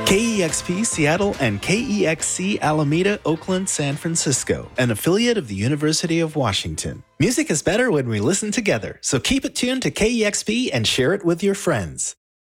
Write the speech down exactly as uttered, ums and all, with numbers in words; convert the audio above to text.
K E X P Seattle and K E X C Alameda, Oakland, San Francisco, an affiliate of the University of Washington. Music is better when we listen together, so keep it tuned to K E X P and share it with your friends.